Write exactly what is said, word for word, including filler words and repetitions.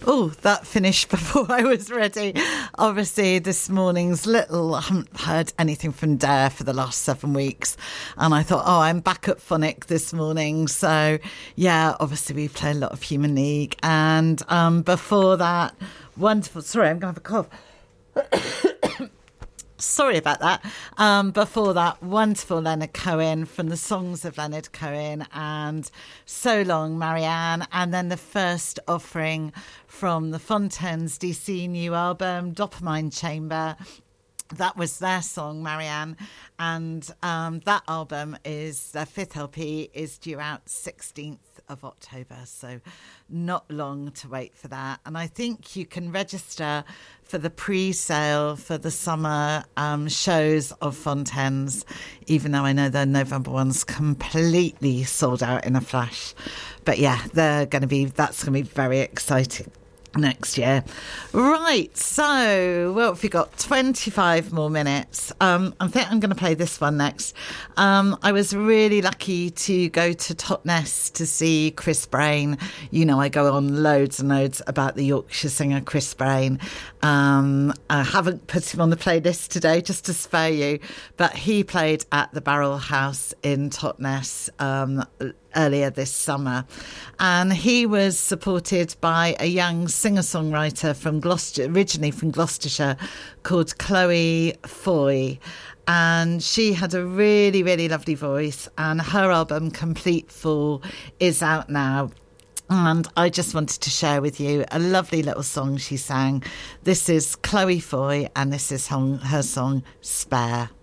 Oh, that finished before I was ready. Obviously, this morning's little, I haven't heard anything from Dare for the last seven weeks. And I thought, oh, I'm back at Phonic this morning. So, yeah, obviously, we play a lot of Human League. And um, before that, wonderful. Sorry, I'm going to have a cough. Sorry about that. Um, before that, wonderful Leonard Cohen from the Songs of Leonard Cohen and So Long, Marianne. And then the first offering from the Fontaines D C new album, Dopamine Chamber. That was their song, Marianne. And um, that album is, their fifth L P is due out sixteenth of October. So not long to wait for that. And I think you can register for the pre-sale for the summer um, shows of Fontaines, even though I know the November one's completely sold out in a flash. But yeah, they're going to be, that's going to be very exciting next year. Right, so well, if we got twenty-five more minutes, um, I think I'm going to play this one next. Um, I was really lucky to go to Totnes to see Chris Brain. You know, I go on loads and loads about the Yorkshire singer Chris Brain. Um, I haven't put him on the playlist today just to spare you, but he played at the Barrel House in Totnes um, earlier this summer, and he was supported by a young singer-songwriter from Gloucester, originally from Gloucestershire, called Chloe Foy, and she had a really, really lovely voice, and her album Complete Fool is out now. And I just wanted to share with you a lovely little song she sang. This is Chloe Foy, and this is her song Spare.